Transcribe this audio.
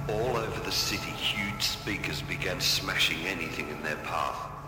All over the city, huge speakers began smashing anything in their path.